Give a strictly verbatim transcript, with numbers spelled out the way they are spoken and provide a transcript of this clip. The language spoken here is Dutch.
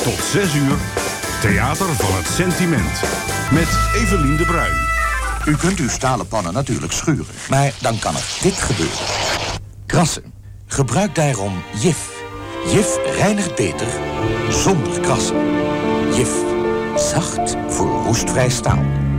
Tot zes uur, Theater van het Sentiment. Met Evelien de Bruin. U kunt uw stalen pannen natuurlijk schuren, maar dan kan er dit gebeuren. Krassen. Gebruik daarom Jif. Jif reinigt beter zonder krassen. Jif. Zacht voor roestvrij staal.